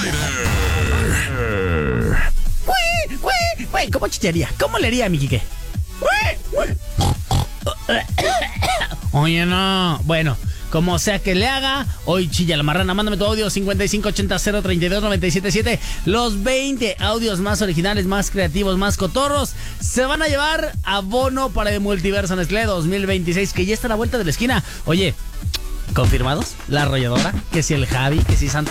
Güey, ¿cómo chicharía? ¿Cómo le haría, mi Quique? Oye, no. Bueno, como sea que le haga, hoy chilla la marrana. Mándame tu audio 5580-032-977. Los 20 audios más originales, más creativos, más cotorros se van a llevar abono para el Multiverso Nestlé 2026, que ya está a la vuelta de la esquina. Oye, ¿confirmados? La arrolladora, que si el Javi, que si Santos